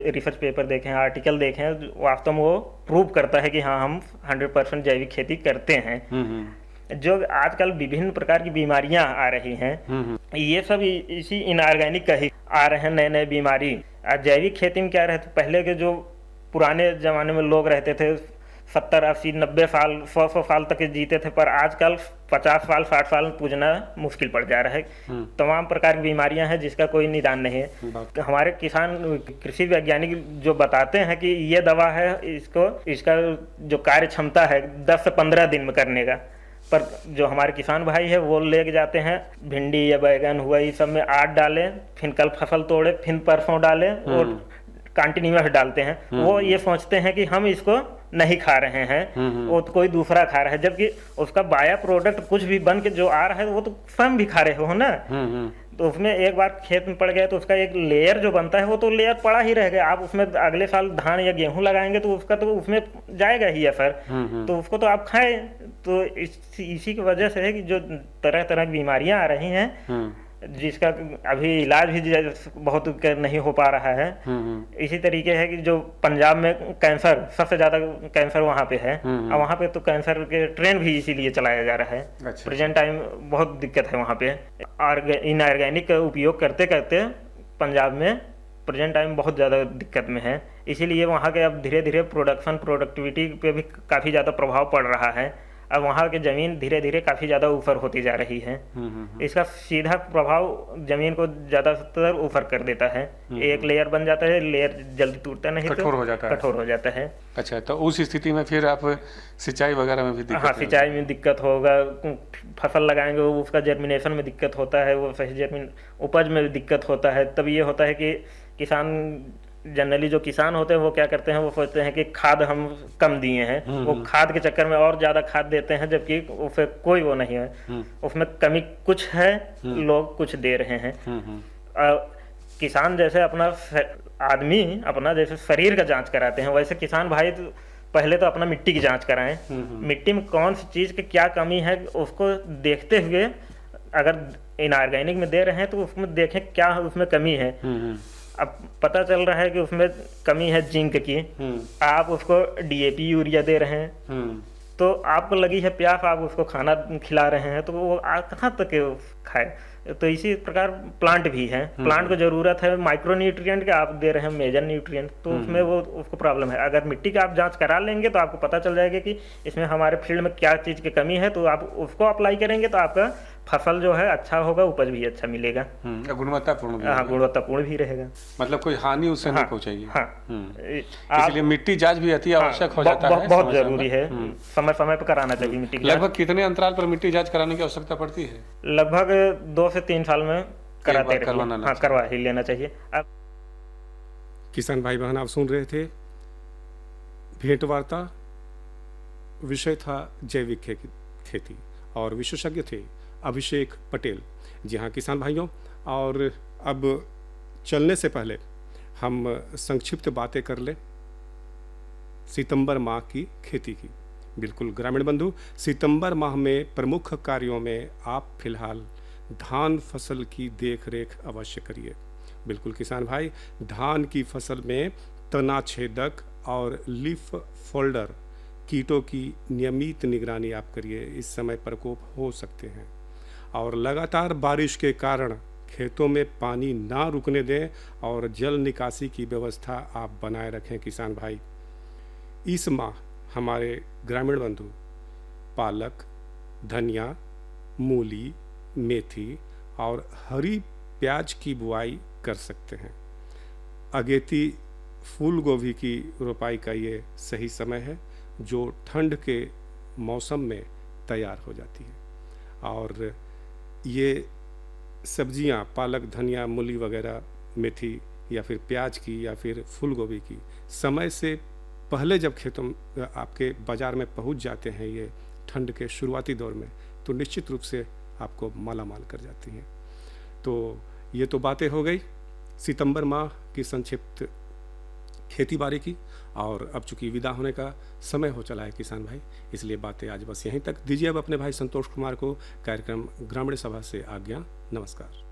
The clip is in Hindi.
रिसर्च पेपर देखें, आर्टिकल देखें, वास्तव में वो प्रूव करता है कि हाँ हम 100% जैविक खेती करते हैं। जो आजकल विभिन्न प्रकार की बीमारियां आ रही हैं, ये सब इसी इनऑर्गेनिक का ही आ रहे हैं, नए नए बीमारी। जैविक खेती में क्या रहता, पहले के जो पुराने ज़माने में लोग रहते थे 70, 80, 90 साल, 100 साल तक जीते थे, पर आजकल 50 साल, 60 साल में पूजना मुश्किल पड़ जा रहा है। तमाम प्रकार की बीमारियां हैं जिसका कोई निदान नहीं है। हमारे किसान कृषि वैज्ञानिक जो बताते हैं कि ये दवा है, इसका जो कार्य क्षमता है 10 से 15 दिन में करने का, पर जो हमारे किसान भाई है वो लेके जाते हैं, भिंडी या बैगन हुआ, इस सब में 8 डालें, फिर कल फसल तोड़े, फिर परसों डालें और कंटिन्यूअस डालते हैं। वो ये सोचते हैं कि हम इसको नहीं खा रहे हैं, वो तो कोई दूसरा खा रहा है, जबकि उसका बाया प्रोडक्ट कुछ भी बन के जो आ रहा है वो तो स्वयं भी खा रहे हो ना। तो उसमें एक बार खेत में पड़ गया तो उसका एक लेयर जो बनता है वो तो लेयर पड़ा ही रह गया। आप उसमें अगले साल धान या गेहूं लगाएंगे तो उसका तो उसमें जाएगा ही असर, तो उसको तो आप खाएं। तो इसी की वजह से है कि जो तरह तरह की बीमारियां आ रही हैं, जिसका अभी इलाज भी बहुत नहीं हो पा रहा है। इसी तरीके है कि जो पंजाब में कैंसर, सबसे ज्यादा कैंसर वहाँ पे है, और वहाँ पे तो कैंसर के ट्रेन भी इसीलिए चलाया जा रहा है। अच्छा। प्रेजेंट टाइम बहुत दिक्कत है वहाँ पे, और इनऑर्गेनिक का उपयोग करते करते पंजाब में प्रेजेंट टाइम बहुत ज़्यादा दिक्कत में है। इसीलिए वहाँ के अब धीरे धीरे प्रोडक्टिविटी पे भी काफ़ी ज़्यादा प्रभाव पड़ रहा है। अब वहाँ की ज़मीन धीरे धीरे काफ़ी ज़्यादा ऊपर होती जा रही है। इसका सीधा प्रभाव ज़मीन को ज़्यादातर ऊपर कर देता है। एक लेयर बन जाता है, लेयर जल्दी टूटता नहीं, कठोर हो जाता है। अच्छा, तो उस स्थिति में फिर आप सिंचाई वगैरह में भी दिक्कत? हाँ, सिंचाई में दिक्कत होगा, फसल लगाएंगे उसका जर्मिनेशन में दिक्कत होता है, वो सही उपज में भी दिक्कत होता है। तब ये होता है कि किसान जनरली जो किसान होते हैं वो क्या करते हैं, वो सोचते हैं कि खाद हम कम दिए हैं, वो खाद के चक्कर में और ज़्यादा खाद देते हैं, जबकि उससे कोई वो नहीं है, उसमें कमी कुछ है, लोग कुछ दे रहे हैं। किसान जैसे आदमी अपना जैसे शरीर का जांच कराते हैं, वैसे किसान भाई पहले तो अपना मिट्टी की जांच कराएं। मिट्टी में कौन सी चीज़ की क्या कमी है उसको देखते हुए, अगर इनऑर्गेनिक में दे रहे हैं तो उसमें देखें क्या उसमें कमी है। अब पता चल रहा है कि उसमें कमी है जिंक की, आप उसको डीएपी यूरिया दे रहे हैं, तो आपको लगी है प्यास, आप उसको खाना खिला रहे हैं, तो वो कहाँ तक खाए। तो इसी प्रकार प्लांट भी है, प्लांट को जरूरत है माइक्रो न्यूट्रिएंट के, आप दे रहे हैं मेजर न्यूट्रिएंट, तो उसमें वो उसको प्रॉब्लम है। अगर मिट्टी का आप जांच करा लेंगे तो आपको पता चल जाएगा कि इसमें हमारे फील्ड में क्या चीज़ की कमी है, तो आप उसको अप्लाई करेंगे तो आपका फसल जो है अच्छा होगा, उपज भी अच्छा मिलेगा, गुणवत्तापूर्ण भी। हाँ, गुणवत्तापूर्ण भी रहेगा, मतलब कोई हानि उससे नहीं पहुंचेगी। हाँ, इसलिए मिट्टी जांच भी अति आवश्यक हो जाता है, बहुत जरूरी है, समय समय पर कराना चाहिए मिट्टी की। लगभग कितने अंतराल पर मिट्टी जांच कराने की आवश्यकता पड़ती है? लगभग 2 से 3 साल में कराते रहिए, हाँ, करवा ही लेना चाहिए। अब किसान भाई बहन, आप सुन रहे थे भेंट वार्ता, विषय था जैविक खेती और विशेषज्ञ थे अभिषेक पटेल। जी हाँ किसान भाइयों, और अब चलने से पहले हम संक्षिप्त बातें कर लें सितंबर माह की खेती की। बिल्कुल ग्रामीण बंधु, सितंबर माह में प्रमुख कार्यों में आप फिलहाल धान फसल की देख रेख अवश्य करिए। बिल्कुल किसान भाई, धान की फसल में तना छेदक और लीफ फोल्डर कीटों की नियमित निगरानी आप करिए। इस समय प्रकोप हो सकते हैं, और लगातार बारिश के कारण खेतों में पानी ना रुकने दें और जल निकासी की व्यवस्था आप बनाए रखें। किसान भाई, इस माह हमारे ग्रामीण बंधु पालक, धनिया, मूली, मेथी और हरी प्याज की बुआई कर सकते हैं। अगेती फूल गोभी की रोपाई का ये सही समय है, जो ठंड के मौसम में तैयार हो जाती है। और ये सब्जियां, पालक, धनिया, मूली वगैरह, मेथी या फिर प्याज की या फिर फूल गोभी की समय से पहले जब खेतों आपके बाज़ार में पहुंच जाते हैं ये ठंड के शुरुआती दौर में, तो निश्चित रूप से आपको माला माल कर जाती हैं। तो ये तो बातें हो गई सितंबर माह की संक्षिप्त खेती बाड़ी की, और अब चूंकि विदा होने का समय हो चला है किसान भाई, इसलिए बातें आज बस यहीं तक। दीजिए अब अपने भाई संतोष कुमार को कार्यक्रम ग्रामीण सभा से आज्ञा। नमस्कार।